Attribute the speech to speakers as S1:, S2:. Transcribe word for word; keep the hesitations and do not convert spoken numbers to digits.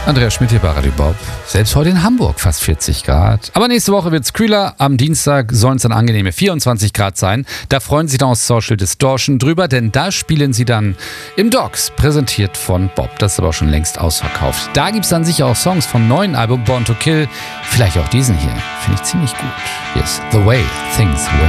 S1: Andreas Schmidt hier bei Radio Bob. Selbst heute in Hamburg fast vierzig Grad. Aber nächste Woche wird es kühler. Am Dienstag sollen es dann angenehme vierundzwanzig Grad sein. Da freuen sich dann aus Social Distortion drüber, denn da spielen sie dann im Docks, präsentiert von Bob. Das ist aber auch schon längst ausverkauft. Da gibt es dann sicher auch Songs vom neuen Album Born to Kill. Vielleicht auch diesen hier. Finde ich ziemlich gut. Hier ist The Way Things Were.